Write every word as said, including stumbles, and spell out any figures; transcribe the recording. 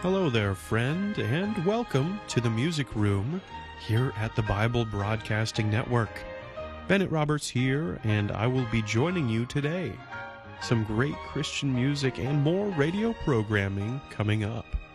Hello there, friend, and welcome to the Music Room here at the Bible Broadcasting Network. Bennett Roberts here, and I will be joining you today. Some great Christian music and more radio programming coming up.